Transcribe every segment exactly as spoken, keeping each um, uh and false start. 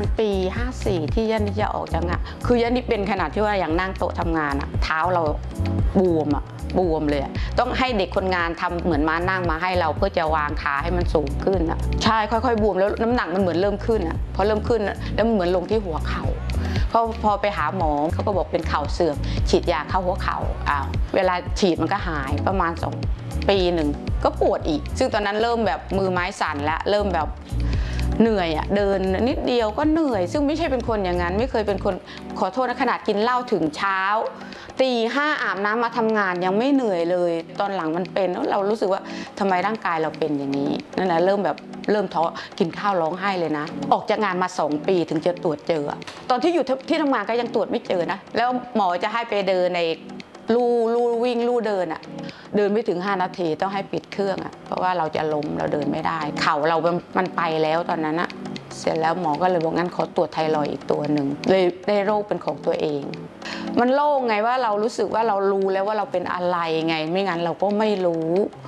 ณปีห้าสี่ที่ยันนี่จะออกจากงานคือยันนี่เป็นขนาดที่ว่าอย่างนั่งโต๊ะทำงานอะเท้าเราบวมอะบวมเลยต้องให้เด็กคนงานทำเหมือนมานั่งมาให้เราเพื่อจะวางขาให้มันสูงขึ้นอะใช่ค่อยๆบวมแล้วน้ำหนักมันเหมือนเริ่มขึ้นอะพอเริ่มขึ้นแล้วมันเหมือนลงที่หัวเข่าพอพอไปหาหมอเขาก็บอกเป็นเข่าเสื่อมฉีดยาเข้าหัวเข่าอ้าวเวลาฉีดมันก็หายประมาณสองปีหนึ่งก็ปวดอีกซึ่งตอนนั้นเริ่มแบบมือไม้สั่นแล้วเริ่มแบบเหนื่อยอ่ะเดินนิดเดียวก็เหนื่อยซึ่งไม่ใช่เป็นคนอย่างนั้นไม่เคยเป็นคนขอโทษนะขนาดกินเหล้าถึงเช้าตีห้าอาบน้ำมาทำงานยังไม่เหนื่อยเลยตอนหลังมันเป็นแล้วเรารู้สึกว่าทำไมร่างกายเราเป็นอย่างนี้นั่นแหละเริ่มแบบเริ่มท้อกินข้าวร้องไห้เลยนะออกจากงานมาสองปีถึงจะตรวจเจอตอนที่อยู่ที่ทำงานก็ยังตรวจไม่เจอนะแล้วหมอจะให้ไปเดินในลู่ลู่วิ่งลู่เดินอะเดินไม่ถึงห้านาทีต้องให้ปิดเครื่องอะเพราะว่าเราจะล้มเราเดินไม่ได้เข่าเรามันไปแล้วตอนนั้นอะเสร็จแล้วหมอก็เลยบอกงั้นขอตรวจไทรอยด์อีกตัวหนึ่งเลยได้โรคเป็นของตัวเองมันโล่งไงว่าเรารู้สึกว่าเรารู้แล้วว่าเราเป็นอะไรไงไม่งั้นเราก็ไม่รู้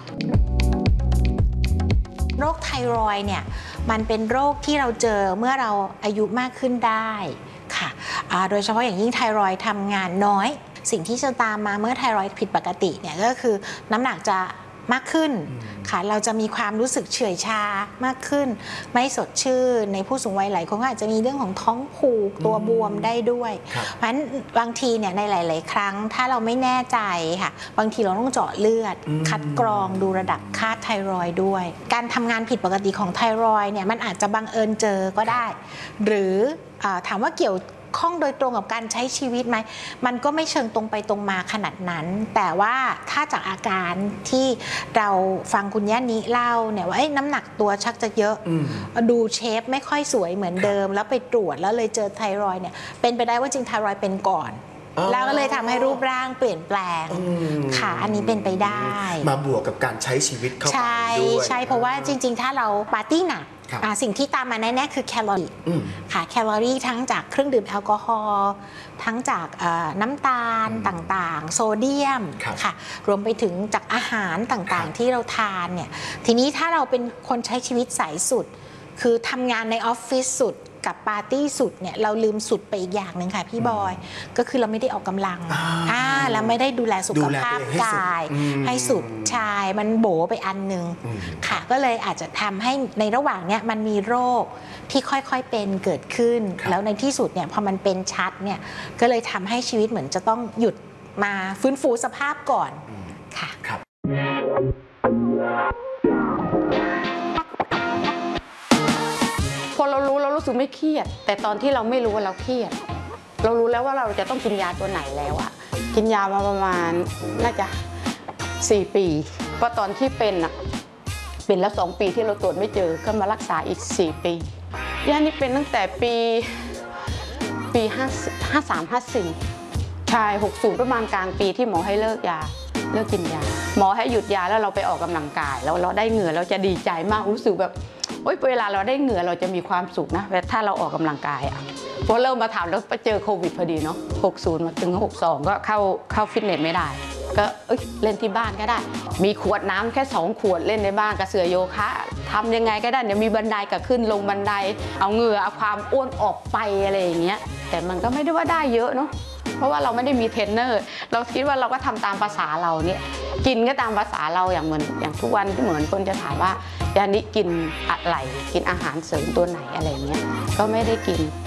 โรคไทรอยด์เนี่ยมันเป็นโรคที่เราเจอเมื่อเราอายุมากขึ้นได้ค่ะโดยเฉพาะอย่างยิ่งไทรอยด์ทำงานน้อยสิ่งที่จะตามมาเมื่อไทรอยด์ผิดปกติเนี่ยก็คือน้ำหนักจะมากขึ้นค่ะเราจะมีความรู้สึกเฉื่อยชามากขึ้นไม่สดชื่นในผู้สูงวัยหลายคนก็อาจจะมีเรื่องของท้องผูกตัวบวมได้ด้วยเพราะฉะนั้นบางทีเนี่ยในหลายๆครั้งถ้าเราไม่แน่ใจค่ะบางทีเราต้องเจาะเลือดคัดกรองดูระดับค่าไทรอยด์ด้วยการทำงานผิดปกติของไทรอยด์เนี่ยมันอาจจะบังเอิญเจอก็ได้หรือถามว่าเกี่ยวข้องโดยตรงกับการใช้ชีวิตไหมมันก็ไม่เชิงตรงไปตรงมาขนาดนั้นแต่ว่าถ้าจากอาการที่เราฟังคุณย่านิเล่าเนี่ยว่าน้ำหนักตัวชักจะเยอะดูเชฟไม่ค่อยสวยเหมือนเดิมแล้วไปตรวจแล้วเลยเจอไทรอยด์เนี่ยเป็นไปได้ว่าจริงไทรอยด์เป็นก่อนแล้วก็เลยทำให้รูปร่างเปลี่ยนแปลงค่ะอันนี้เป็นไปได้มาบวกกับการใช้ชีวิตเข้าไปด้วยใช่ใช่เพราะว่าจริงๆถ้าเราปาร์ตี้หนักสิ่งที่ตามมาแน่ๆคือแคลอรี่ค่ะแคลอรี่ทั้งจากเครื่องดื่มแอลกอฮอล์ทั้งจากน้ำตาลต่างๆโซเดียมค่ะรวมไปถึงจากอาหารต่างๆที่เราทานเนี่ยทีนี้ถ้าเราเป็นคนใช้ชีวิตสายสุดคือทำงานในออฟฟิศสุดกับปาร์ตี้สุดเนี่ยเราลืมสุดไปอีกอย่างหนึ่งค่ะพี่บอยก็คือเราไม่ได้ออกกำลังอ่าแล้วไม่ได้ดูแลสุขภาพกายให้สุดชายมันโบไปอันหนึ่งค่ะก็เลยอาจจะทำให้ในระหว่างเนี้ยมันมีโรคที่ค่อยๆเป็นเกิดขึ้นแล้วในที่สุดเนี่ยพอมันเป็นชัดเนี่ยก็เลยทำให้ชีวิตเหมือนจะต้องหยุดมาฟื้นฟูสภาพก่อนค่ะพอเรารู้เรารู้สึกไม่เครียดแต่ตอนที่เราไม่รู้ว่าเราเครียดเรารู้แล้วว่าเราจะต้องกินยาตัวไหนแล้วอะกินยามาประมาณน่าจะสี่ปีเพราะตอนที่เป็นอะเป็นแล้วสองปีที่เราตรวจไม่เจอก็มารักษาอีกสี่ปียานี่เป็นตั้งแต่ปีปีห้าห้าสามห้าสี่ใช่หกศูนย์ประมาณกลางปีที่หมอให้เลิกยาเลิกกินยาหมอให้หยุดยาแล้วเราไปออกกำลังกายแล้วเราได้เหงื่อเราจะดีใจมากรู้สึกแบบโอ๊ยเวลาเราได้เหงื่อเราจะมีความสุขนะถ้าเราออกกำลังกายอ่ะพอเริ่มมาถามแล้วไปเจอโควิดพอดีเนาะหกศูนย์มาถึงหกสองก็เข้าเข้าฟิตเนสไม่ได้ก็เอ้ยเล่นที่บ้านก็ได้มีขวดน้ำแค่สองขวดเล่นในบ้านกับเสือโยคะทำยังไงก็ได้เดี๋ยวมีบันไดกับขึ้นลงบันไดเอาเหงื่อเอาความอ้วนออกไปอะไรอย่างเงี้ยแต่มันก็ไม่ได้ว่าได้เยอะเนาะเพราะว่าเราไม่ได้มีเทรนเนอร์เราคิดว่าเราก็ทำตามภาษาเราเนี่ยกินก็ตามภาษาเราอย่างเหมือนอย่างทุกวันที่เหมือนคนจะถามว่ายานิกินอะไรกินอาหารเสริมตัวไหนอะไรเงี้ยก็ไม่ได้กิน